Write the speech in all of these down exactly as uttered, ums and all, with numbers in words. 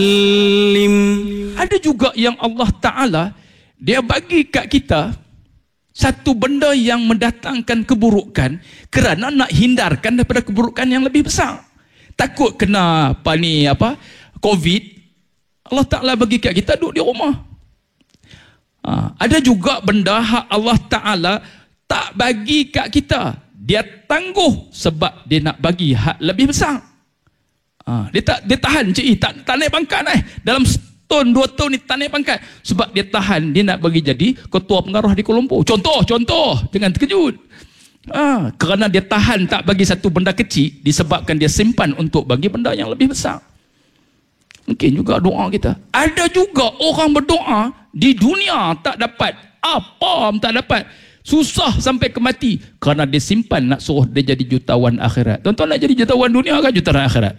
Ada juga yang Allah Ta'ala dia bagi kat kita satu benda yang mendatangkan keburukan kerana nak hindarkan daripada keburukan yang lebih besar. Takut kena apa ni apa COVID, Allah Ta'ala bagi kat kita duduk di rumah. Ha, ada juga benda hak Allah Ta'ala tak bagi kat kita, dia tangguh sebab dia nak bagi hak lebih besar. Ha, dia tak dia tahan cik, tak tak naik pangkat eh. Dalam setahun dua tahun ni tak naik pangkat sebab dia tahan, dia nak bagi jadi ketua pengarah di Kuala Lumpur. Contoh, contoh, jangan terkejut. Ha, kerana dia tahan tak bagi satu benda kecil disebabkan dia simpan untuk bagi benda yang lebih besar. Mungkin juga doa kita. Ada juga orang berdoa di dunia tak dapat apa, tak dapat, susah sampai ke mati kerana dia simpan nak suruh dia jadi jutawan akhirat. Tuan-tuan nak jadi jutawan dunia ke jutawan akhirat?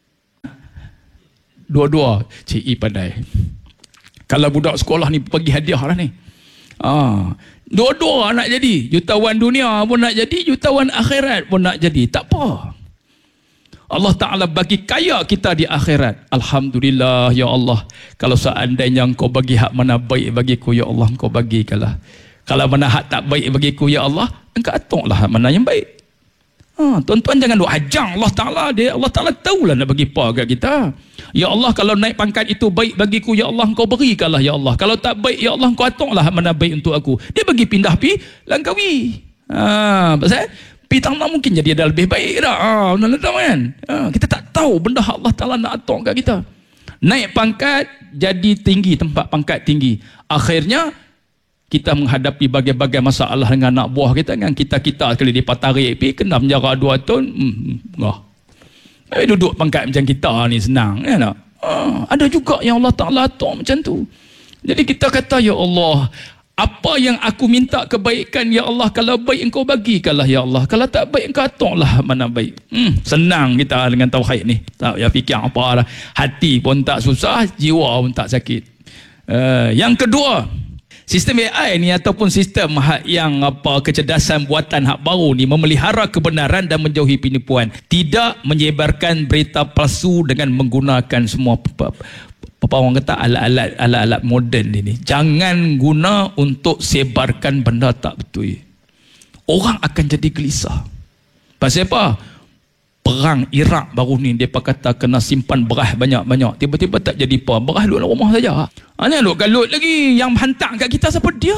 Dua-dua. Cik I pandai. Kalau budak sekolah ni bagi hadiah lah ni. Ah, dua-dua nak jadi. Jutawan dunia pun nak jadi, jutawan akhirat pun nak jadi. Tak apa. Allah Ta'ala bagi kaya kita di akhirat. Alhamdulillah ya Allah. Kalau seandainya engkau bagi hak mana baik bagiku ya Allah, engkau bagikanlah. Kalau mana hak tak baik bagiku ya Allah, engkau atuklah hak mana yang baik. Ha, tuan-tuan jangan duk hajang Allah Ta'ala. Dia Allah Ta'ala tahulah nak bagi apa kat kita. Ya Allah, kalau naik pangkat itu baik bagiku ya Allah, engkau berikanlah ya Allah. Kalau tak baik ya Allah, engkau atuklah mana baik untuk aku. Dia bagi pindah pi Langkawi. Ha, pasal pi Tangna mungkin jadi ada lebih baik dah. Ha, benar tak kan? Ha, kita tak tahu benda Allah Ta'ala nak atuk kat kita. Naik pangkat jadi tinggi, tempat pangkat tinggi. Akhirnya kita menghadapi bagai-bagai masalah dengan anak buah kita, dengan kita-kita sekali dia tarik pi kena penjara dua tahun. Hmm, ngah. Eh, duduk pangkat macam kita ni senang ya tak? Ha, ada juga yang Allah Ta'ala atur macam tu. Jadi kita kata ya Allah, apa yang aku minta kebaikan ya Allah, kalau baik engkau bagikanlah ya Allah, kalau tak baik engkau aturlah mana baik. Hmm, senang kita dengan tauhid ni. Tak payah fikir apa lah. Hati pun tak susah, jiwa pun tak sakit. Uh, yang kedua, sistem A I ni ataupun sistem hak yang apa kecerdasan buatan hak baru ni memelihara kebenaran dan menjauhi penipuan. Tidak menyebarkan berita palsu dengan menggunakan semua apa orang kata alat-alat alat-alat moden ini. Jangan guna untuk sebarkan benda tak betul. Orang akan jadi gelisah. Pasal apa? Perang Iraq baru ni dia kata kena simpan beras banyak-banyak. Tiba-tiba tak jadi apa. Beras duduk dalam rumah saja. Hanya duduk galut lagi. Yang hantar kat kita siapa? Dia.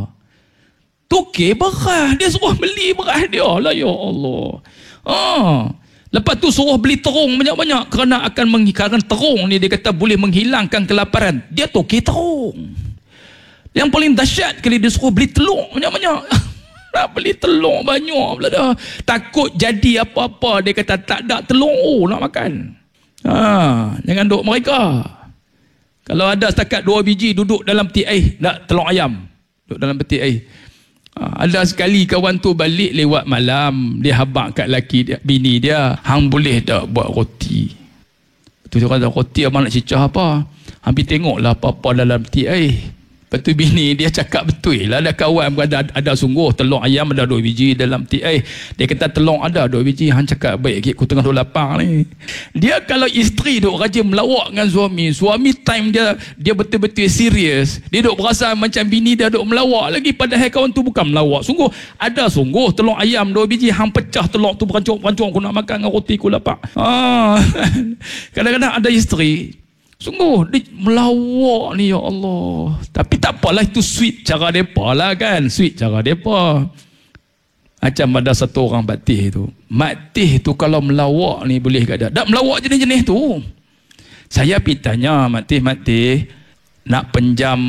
Tukar beras. Dia suruh beli beras dia lah ya Allah. Ah. Lepas tu suruh beli terung banyak-banyak kerana akan menghilangkan terung ni, dia kata boleh menghilangkan kelaparan. Dia tukar terung. Yang paling dahsyat kali dia suruh beli telur banyak-banyak. Nak beli telur banyak pula dah. Takut jadi apa-apa. Dia kata tak ada telur oh, nak makan. Ha, jangan duduk mereka. Kalau ada setakat dua biji duduk dalam peti air, nak telur ayam. Duduk dalam peti air. Ha, ada sekali kawan tu balik lewat malam. Dia habak kat laki dia, bini dia. Hang boleh tak buat roti? Tu dia kata roti abang nak cicah apa? Hampir tengoklah apa-apa dalam peti air. Lepas tu bini dia cakap betul lah, ada kawan ada, ada sungguh telur ayam ada dua biji dalam peti air. Dia kata telur ada dua biji. Han cakap baik aku tengah duk lapar ni. Dia kalau isteri duk rajin melawak dengan suami, suami time dia dia betul-betul serius, dia duk berasa macam bini dia duk melawak lagi, padahal kawan tu bukan melawak. Sungguh ada sungguh telur ayam dua biji. Han pecah telur tu berancung-berancung, aku nak makan dengan roti aku lapar. Ah. Kadang-kadang ada isteri sungguh dia melawak ni ya Allah. Tapi tak apalah, itu sweet cara mereka lah kan. Sweet cara mereka. Macam ada satu orang Batih tu. Matih tu kalau melawak ni boleh ke tak? Tak melawak jenis-jenis tu. Saya pergi tanya Matih-Matih nak pinjam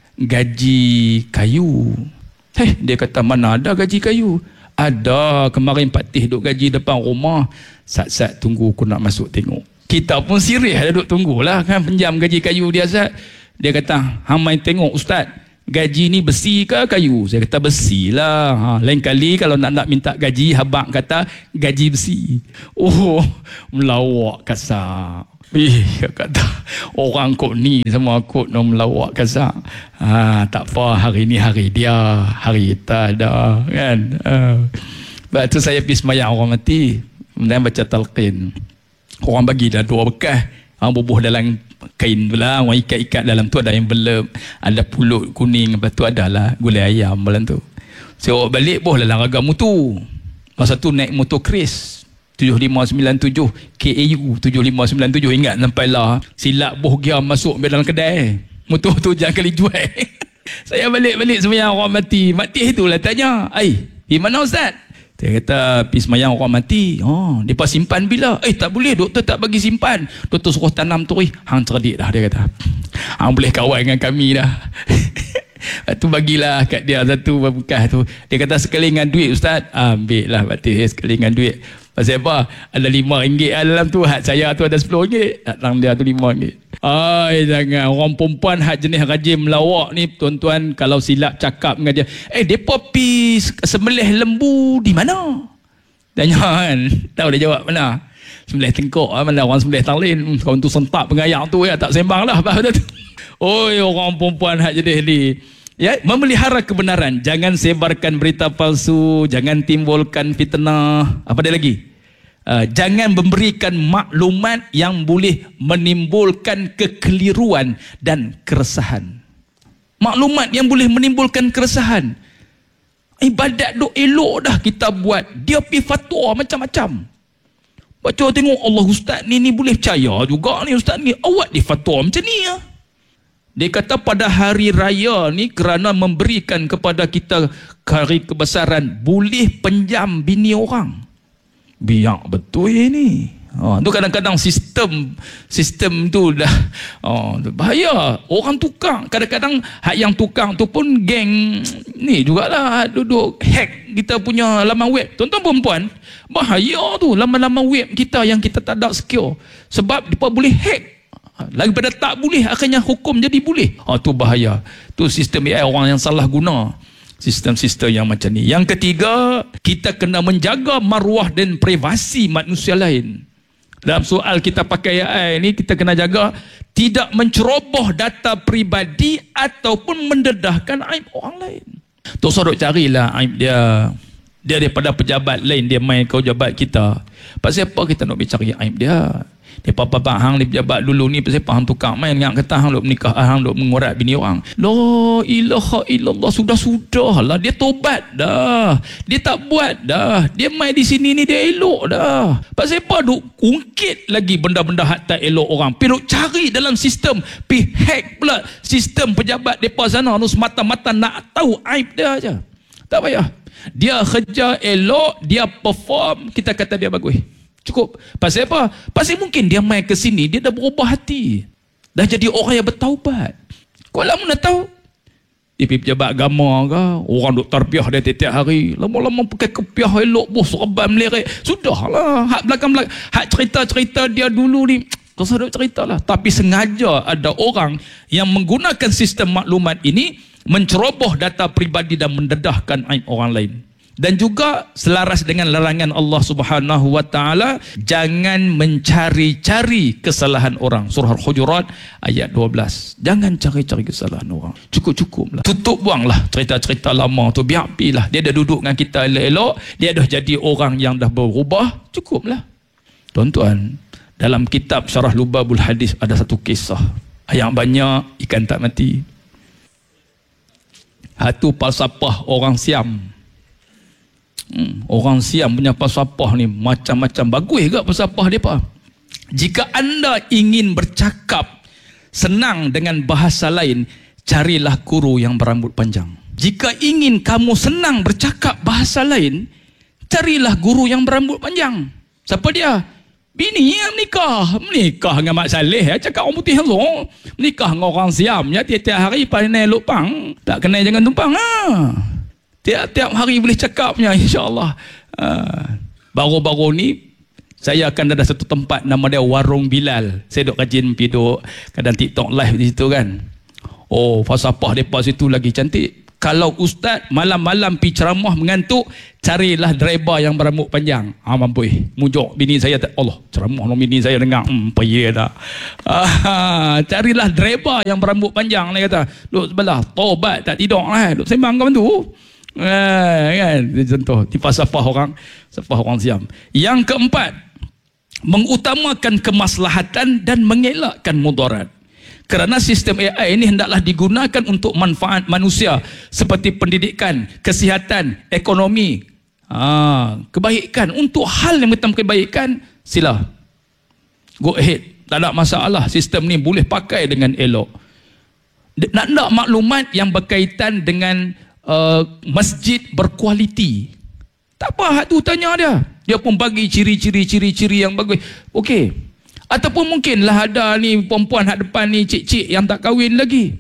gaji kayu. Heh, dia kata mana ada gaji kayu? Ada, kemarin Patih duk gaji depan rumah. Sat-sat tunggu aku nak masuk tengok. Kita pun serius ada duduk tunggulah kan pinjam gaji kayu dia Zat. Dia kata, hang main tengok Ustaz, gaji ni besi ke kayu? Saya kata besi lah. Ha, lain kali kalau nak nak minta gaji, habang kata gaji besi. Oh, melawak kasar. Ih, kata orang kot ni semua kot nak melawak kasar. Ha, tak apa, hari ni hari dia, hari kita ada kan. Ha. Lepas tu saya pergi semayang orang mati, kemudian baca talqin. Orang bagi dah dua bekas Ha, bubuh dalam kain pula, orang ikat-ikat dalam tu ada yang belum, ada pulut kuning, lepas tu adalah gulai ayam dalam tu. Saya so, balik boh dalam ragam mutu. Masa tu naik motor Kris tujuh lima sembilan tujuh K A U tujuh lima sembilan tujuh, ingat sampai lah. Silap boh giam masuk dalam kedai. Motor tu jangan kali jual. Saya balik-balik sembahyang orang mati. Mati itulah tanya, "Ai, di mana ustaz?" Dia kata, "Pergi sembahyang orang mati." Oh, dia pas simpan bila? "Eh, tak boleh, doktor tak bagi simpan. Doktor suruh tanam tu." Hang cerdik dah, dia kata. Hang boleh kawan dengan kami dah. Tu bagilah kat dia satu bekas tu. Dia kata, "Sekali dengan duit ustaz." Ambil lah batik sekali dengan duit. Pasal apa? Ada lima ringgit dalam tu. Hak saya tu ada sepuluh ringgit. Dalam dia tu lima ringgit. Ai, jangan. Orang perempuan hak jenis rajin melawak ni, tuan-tuan, kalau silap cakap dengan dia, "Eh, depa pi sembelih lembu di mana?" Tanya kan. Tahu dia jawab mana? Sembelih tengkok. Mana orang sembelih tarlin. Kau tu sentak pengayak tu ya. Tak sembang lah. Oi, orang perempuan hak jenis ni. Ya, memelihara kebenaran, jangan sebarkan berita palsu, jangan timbulkan fitnah. Apa dia lagi? Uh, jangan memberikan maklumat yang boleh menimbulkan kekeliruan dan keresahan. Maklumat yang boleh menimbulkan keresahan. Ibadat duk elok dah kita buat, dia pi fatwa macam-macam. Baca tengok, Allah, ustaz ni ni boleh percaya juga ni, ustaz ni awak di fatwa macam ni ya. Dia kata pada hari raya ni, kerana memberikan kepada kita hari kebesaran, boleh penjam bini orang. Biak betul ni. Ha, tu kadang-kadang sistem sistem tu dah oh, bahaya. Orang tukang, kadang-kadang hak yang tukang tu pun geng ni jugalah duduk hack kita punya laman web. Tuan-tuan perempuan, bahaya tu laman-laman web kita yang kita tak ada secure. Sebab dia boleh hack. Lagi pada tak boleh, akhirnya hukum jadi boleh. Oh, tu bahaya. Tu sistem A I orang yang salah guna. Sistem-sistem yang macam ni. Yang ketiga, kita kena menjaga maruah dan privasi manusia lain. Dalam soal kita pakai A I ni, kita kena jaga tidak menceroboh data peribadi ataupun mendedahkan aib orang lain. Tu sorok carilah aib dia. Dia daripada pejabat lain, dia main kau jabat kita. Pasal apa kita nak cari aib dia? Dia papa hang ni pejabat dulu ni pasal hang tukang main yang kata hang duk menikah, hang duk mengurat bini orang. La ilaha illallah, sudah-sudah lah, dia tobat dah. Dia tak buat dah. Dia main di sini ni dia elok dah. Pasal apa duk ungkit lagi benda-benda hak tak elok orang. Pi duk cari dalam sistem, pi hack pula sistem pejabat depa sana nu semata-mata nak tahu aib dia aja. Tak payah. Dia kerja elok, dia perform, kita kata dia bagus. Cukup. Pasal apa? Pasal mungkin dia main ke sini, dia dah berubah hati. Dah jadi orang yang bertaubat. Kau lama nak tahu? Dia pergi pejabat agama ke? Orang duk tarbiah dia tiap-tiap hari. Lama-lama pakai kepiah elok, bos serban melirik. Sudahlah. Hak belakang-belakang, hak cerita-cerita dia dulu ni, kau sadar cerita lah. Tapi sengaja ada orang yang menggunakan sistem maklumat ini menceroboh data peribadi dan mendedahkan aib orang lain. Dan juga selaras dengan larangan Allah Subhanahu wa taala, jangan mencari-cari kesalahan orang. Surah Al-Hujurat ayat dua belas. Jangan cari-cari kesalahan orang. Cukup-cukuplah. Tutup buanglah cerita-cerita lama tu, biar pilah. Dia dah duduk dengan kita elok-elok, dia dah jadi orang yang dah berubah, cukuplah. Tuan-tuan, dalam kitab Syarah Lubabul Hadis ada satu kisah. Yang banyak ikan tak mati. Satu falsafah orang Siam. Hmm, orang Siam punya falsafah ni macam-macam. Bagus ke falsafah dia apa? Jika anda ingin bercakap senang dengan bahasa lain, carilah guru yang berambut panjang. Jika ingin kamu senang bercakap bahasa lain, carilah guru yang berambut panjang. Siapa dia? Bini yang menikah. Menikah dengan Mak Saleh ya, cakap orang putih langsung. Menikah dengan orang Siam ya, tiap-tiap hari pandai lupang. Tak kenal jangan tumpang ha. Tiap-tiap hari boleh cakapnya, insya-Allah. Uh, baru-baru ni saya akan ada satu tempat nama dia Warung Bilal. Saya duk rajin pergi duk kadang TikTok live di situ kan. Oh, falsafah depa situ lagi cantik. Kalau ustaz malam-malam pergi ceramah mengantuk, carilah driver yang berambut panjang. Ha, mampu mujuk bini saya, Allah, ceramah dengan bini saya dengar, hmm, payah dah. Ah, carilah driver yang berambut panjang, dia kata. Duk sebelah, taubat tak tidur lah, duk sembang kawan tu. Eh, kan, contoh di falsafah orang, falsafah orang Siam. Yang keempat, mengutamakan kemaslahatan dan mengelakkan mudarat. Kerana sistem A I ini hendaklah digunakan untuk manfaat manusia seperti pendidikan, kesihatan, ekonomi, ah, kebaikan. Untuk hal yang bertemu kebaikan, sila go ahead, tak ada masalah. Sistem ni boleh pakai dengan elok. Nak nak maklumat yang berkaitan dengan uh, masjid berkualiti, tak apa, hak tu tanya dia. Dia pun bagi ciri-ciri ciri-ciri yang bagus. Okey. Ataupun mungkinlah ada ni perempuan hak depan ni, cik-cik yang tak kahwin lagi.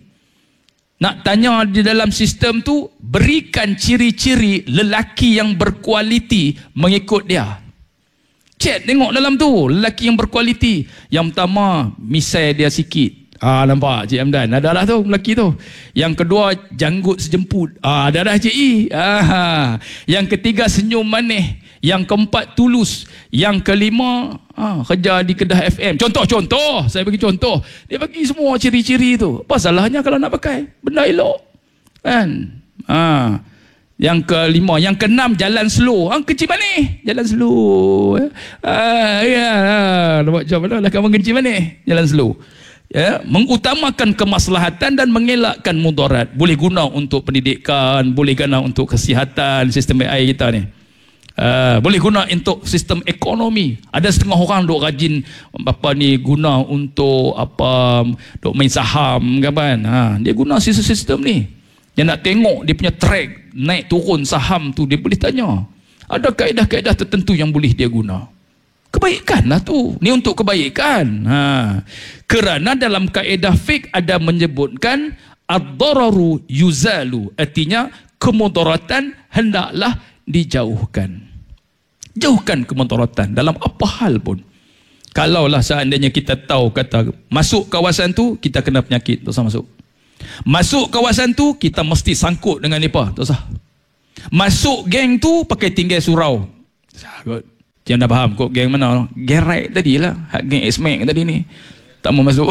Nak tanya di dalam sistem tu, berikan ciri-ciri lelaki yang berkualiti mengikut dia. Cek tengok dalam tu, lelaki yang berkualiti. Yang pertama, misai dia sikit. Ah, nampak Cik Hamdan, ada dah tu lelaki tu. Yang kedua, janggut sejemput. Ah, ada dah Cik I. Ah, yang ketiga, senyum manis. Yang keempat, tulus. Yang kelima, ah, kerja di Kedah F M. Contoh-contoh, saya bagi contoh. Dia bagi semua ciri-ciri tu. Apa salahnya kalau nak pakai benda elok, kan? Ah, yang kelima, yang keenam, jalan slow. Ah, kencing manis, jalan slow. Ah, ya, nampak macam mana lah kamu kencing manis, jalan slow. Ya, mengutamakan kemaslahatan dan mengelakkan mudarat. Boleh guna untuk pendidikan, boleh guna untuk kesihatan, sistem A I kita ni. Uh, boleh guna untuk sistem ekonomi. Ada setengah orang duk rajin apa ni, guna untuk apa, duk main saham kan. Ha, dia guna sistem-sistem ni. Dia nak tengok dia punya track naik turun saham tu, dia boleh tanya. Ada kaedah-kaedah tertentu yang boleh dia guna. Kebaikan lah tu. Ni untuk kebaikan. Ha. Kerana dalam kaedah fiqh ada menyebutkan ad-dararu yuzalu. Artinya kemudaratan hendaklah dijauhkan. Jauhkan kemudaratan dalam apa hal pun. Kalaulah seandainya kita tahu kata masuk kawasan tu kita kena penyakit, tak usah masuk. Masuk kawasan tu kita mesti sangkut dengan mereka, tak usah. Masuk geng tu pakai tinggal surau. Sakut. Jangan dah faham kok geng mana. Geng right tadi lah. Hak geng X-Max tadi ni. Tak mau masuk.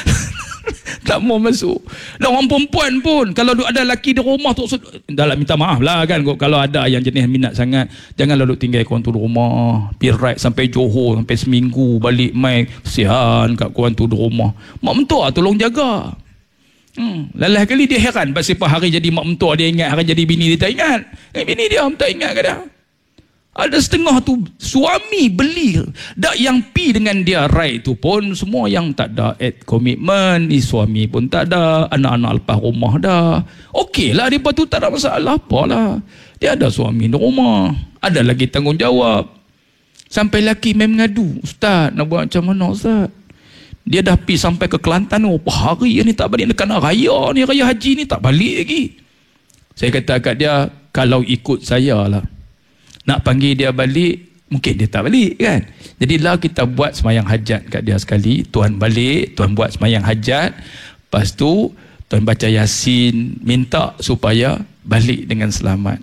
Tak mau masuk. Dan orang perempuan pun, kalau ada lelaki di rumah tu, dah lah minta maaf lah kan. Kalau ada yang jenis minat sangat, janganlah duk tinggal korang tu di rumah. Pergi right sampai Johor, sampai seminggu, balik mai, kesian kat korang tu di rumah. Mak mentua tolong jaga. Hmm. Lalah kali dia heran pasal hari jadi mak mentua dia ingat, hari jadi bini dia tak ingat. Eh, bini dia tak ingat kadang. Ada setengah tu suami beli dak yang pi dengan dia right tu pun semua yang tak ada at commitment, ni suami pun tak ada, anak-anak lepas rumah dah. Okeylah dia tu tak ada masalah apalah. Dia ada suami di rumah, ada lagi tanggungjawab. Sampai laki main mengadu, ustaz nak buat macam mana ustaz? Dia dah pi sampai ke Kelantan, oh hari ni tak balik, dekat raya ni, raya haji ni tak balik lagi. Saya kata kat dia, kalau ikut saya lah, nak panggil dia balik, mungkin dia tak balik kan. Jadilah kita buat semayang hajat kat dia sekali. Tuan balik, Tuan buat semayang hajat. Lepas tu Tuan baca Yasin, minta supaya balik dengan selamat.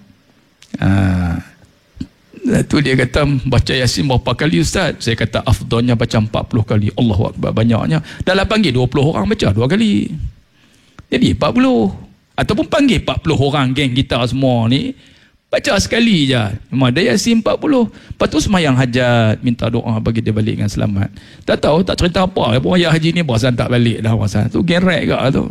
Haa. Tu dia kata, baca Yasin berapa kali ustaz? Saya kata afdalnya baca empat puluh kali. Allahu Akbar, banyaknya. Dalam panggil dua puluh orang baca dua kali. Jadi empat puluh. Ataupun panggil empat puluh orang geng kita semua ni, baca sekali je. Memang ada Yasin empat puluh. Lepas tu semayang hajat, minta doa bagi dia balik dengan selamat. Tak tahu, tak cerita apa. Pun ayah haji ni berasan tak balik dah. Berasan tu gerek ke tu.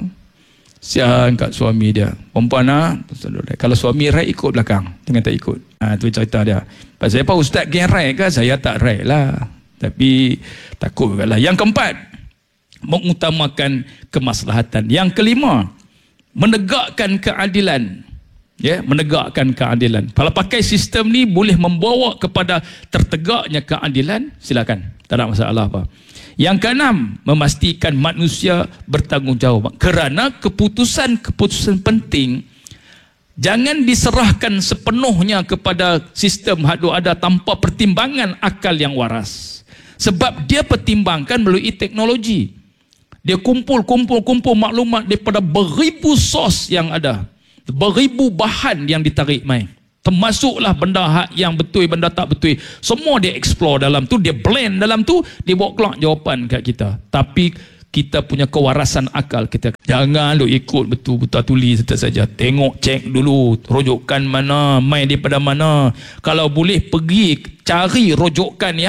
Sian kat suami dia. Perempuan lah. Kalau suami right ikut belakang. Jangan tak ikut. Ha, tu cerita dia. Pasal apa ustaz gerek ke? Saya tak right lah. Tapi takut juga lah. Yang keempat, mengutamakan kemaslahatan. Yang kelima, menegakkan keadilan. Ya, menegakkan keadilan. Kalau pakai sistem ni boleh membawa kepada tertegaknya keadilan, silakan. Tak ada masalah apa. Yang keenam, memastikan manusia bertanggungjawab. Kerana keputusan-keputusan penting jangan diserahkan sepenuhnya kepada sistem hadu ada tanpa pertimbangan akal yang waras. Sebab dia pertimbangkan melalui teknologi. Dia kumpul-kumpul-kumpul maklumat daripada beribu sos yang ada. Beribu bahan yang ditarik mai. Termasuklah benda hak yang betul, benda tak betul. Semua dia explore dalam tu, dia blend dalam tu, dia bawa keluar jawapan kat kita. Tapi kita punya kewarasan akal, kita jangan lu ikut betul-betul tulis saja. Tengok, cek dulu rujukan mana, mai daripada mana. Kalau boleh pergi cari rujukan yang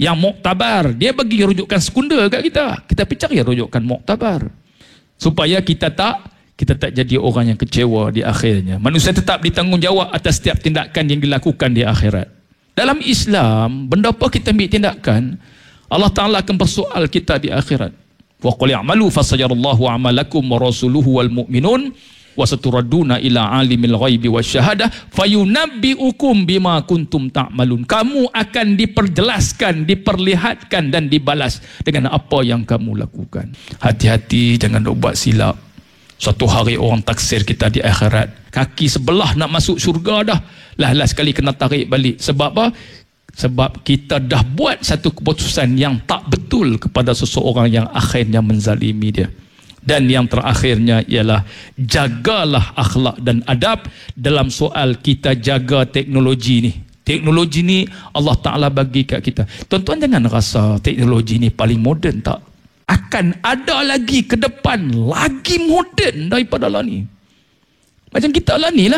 yang muktabar. Dia bagi rujukan sekunda kat kita. Kita pergi cari rujukan muktabar. Supaya kita tak kita tak jadi orang yang kecewa di akhirnya. Manusia tetap ditanggungjawab atas setiap tindakan yang dilakukan di akhirat. Dalam Islam, benda apa kita ambil tindakan, Allah Ta'ala akan bersoal kita di akhirat. Wa qul i'malu fasayarallahu amalakum wa rasuluhu wal mu'minun wa saturadduna ila alimil ghaibi wasyahadah fayunabbiukum bima kuntum ta'malun. Kamu akan diperjelaskan, diperlihatkan dan dibalas dengan apa yang kamu lakukan. Hati-hati jangan buat silap. Suatu hari orang taksir kita di akhirat, kaki sebelah nak masuk syurga dah, lah-lah sekali kena tarik balik. Sebab apa? Sebab kita dah buat satu keputusan yang tak betul kepada seseorang yang akhirnya menzalimi dia. Dan yang terakhirnya ialah jagalah akhlak dan adab dalam soal kita jaga teknologi ni. Teknologi ni Allah Ta'ala bagi kat kita. Tuan-tuan jangan rasa teknologi ni paling moden, tak. Akan ada lagi ke depan lagi moden daripada lah ni. Macam kita lah ni lah.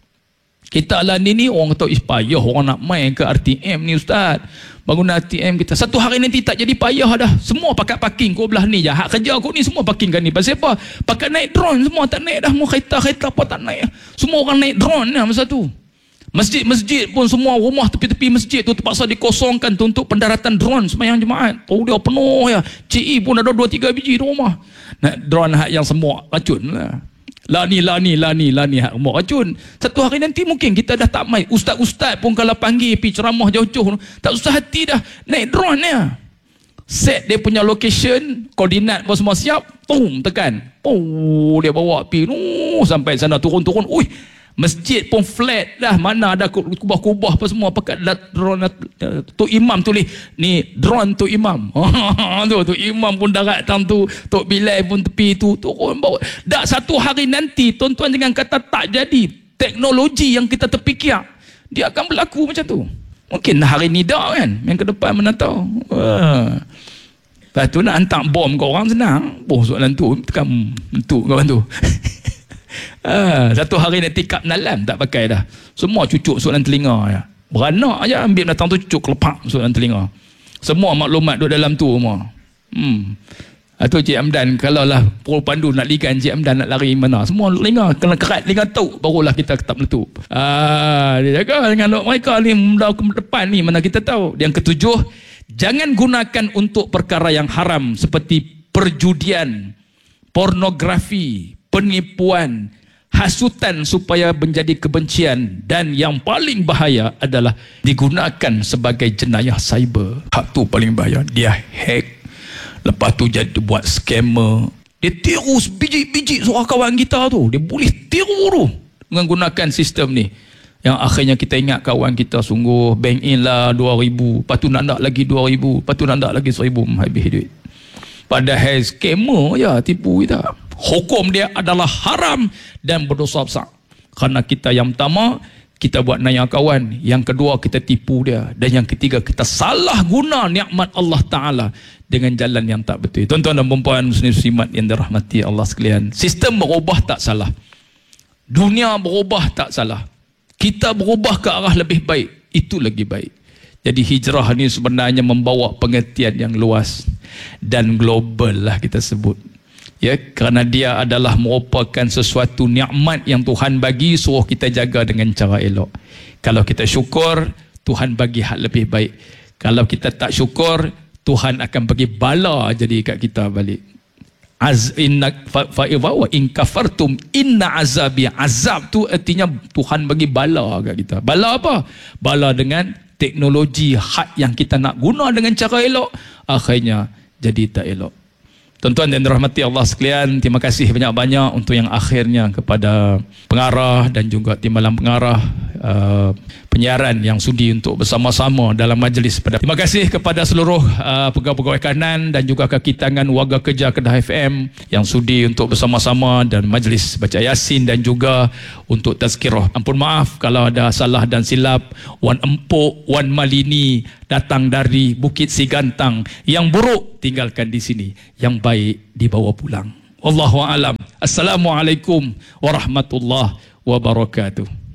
Kita lah ni ni orang kata payah orang nak main ke R T M ni ustaz. Bangun R T M kita satu hari nanti tak jadi payah dah. Semua pakai parking kau belah ni je. Hak kerja aku ni semua parking kan ni. Pasal apa? Pakai naik drone semua tak naik dah. Mau kereta-kereta apa tak naik. Semua orang naik drone lah masa tu. Masjid-masjid pun semua rumah tepi-tepi masjid tu terpaksa dikosongkan tu untuk pendaratan drone sembahyang jemaat. Oh dia penuh ya. C I pun ada dua tiga biji di rumah. Nak drone hak yang semua racun lah. Lah ni, lah ni, lah ni, lah ni hak rumah racun. Satu hari nanti mungkin kita dah tak main. Ustaz-ustaz pun kalau panggil pergi ceramah jauh-jauh tak susah hati dah naik drone ya. Set dia punya location, koordinat pun semua siap, tum tekan. Oh dia bawa pergi uh, sampai sana turun-turun. Ui, masjid pun flat dah, mana ada kubah-kubah apa semua pakai drone. Tu imam tulis ni drone tu imam. tu tu imam pun darat tang tu, Tok Bilal pun tepi tu turun bawa. Dak satu hari nanti tuan-tuan jangan kata tak jadi teknologi yang kita terfikir dia akan berlaku macam tu. Mungkin hari ni dak kan, yang ke depan mana tahu. Wah. Lepas tu nak hantar bom ke orang senang. Oh soalan tu tekan untuk kawan tu. Ah, satu hari nanti kap nalam tak pakai dah. Semua cucuk soalan telinga ya. Beranak aja ambil datang tu cucuk kelepak soalan telinga. Semua maklumat duduk dalam tu semua. Hmm. Atau Cik Amdan kalau lah Pol Pandu nak ligan Cik Amdan nak lari mana. Semua telinga kena kerat telinga tu barulah kita tak meletup. Ah, dia jaga dengan mereka ni muda ke depan ni mana kita tahu. Yang ketujuh, jangan gunakan untuk perkara yang haram seperti perjudian, pornografi, penipuan, hasutan supaya menjadi kebencian, dan yang paling bahaya adalah digunakan sebagai jenayah cyber. Hak tu paling bahaya. Dia hack, lepas tu jadi buat scammer. Dia tiru biji-biji seorang kawan kita tu. Dia boleh tiru tu dengan gunakan sistem ni. Yang akhirnya kita ingat kawan kita sungguh bank in lah dua ribu, lepas tu nak nak lagi dua ribu, lepas tu nak nak lagi seribu, habis duit. Padahal scammer ya tipu kita. Hukum dia adalah haram dan berdosa besar. Kerana kita yang pertama, kita buat naya kawan. Yang kedua, kita tipu dia. Dan yang ketiga, kita salah guna nikmat Allah Ta'ala dengan jalan yang tak betul. Tuan-tuan dan perempuan muslim-muslimat yang dirahmati Allah sekalian, sistem berubah tak salah. Dunia berubah tak salah. Kita berubah ke arah lebih baik, itu lagi baik. Jadi hijrah ni sebenarnya membawa pengertian yang luas dan global lah kita sebut. Ya, kerana dia adalah merupakan sesuatu nikmat yang Tuhan bagi, suruh kita jaga dengan cara elok. Kalau kita syukur, Tuhan bagi hak lebih baik. Kalau kita tak syukur, Tuhan akan bagi bala jadi kat kita balik. Az inna fa wa in kafartum inna azabi. Azab tu artinya Tuhan bagi bala kat kita. Bala apa? Bala dengan teknologi hak yang kita nak guna dengan cara elok, akhirnya jadi tak elok. Tuan-tuan dan dirahmati Allah sekalian, terima kasih banyak-banyak untuk yang akhirnya kepada pengarah dan juga timbalan pengarah uh, penyiaran yang sudi untuk bersama-sama dalam majlis pada. Terima kasih kepada seluruh uh, pegawai-pegawai kanan dan juga kaki tangan warga kerja Kedah F M yang sudi untuk bersama-sama dan majlis baca Yasin dan juga untuk tazkirah. Ampun maaf kalau ada salah dan silap. Wan Empuk, Wan Malini datang dari Bukit Sigantang. Yang buruk tinggalkan di sini, yang baik dibawa pulang. Wallahu a'lam. Assalamualaikum warahmatullahi wabarakatuh.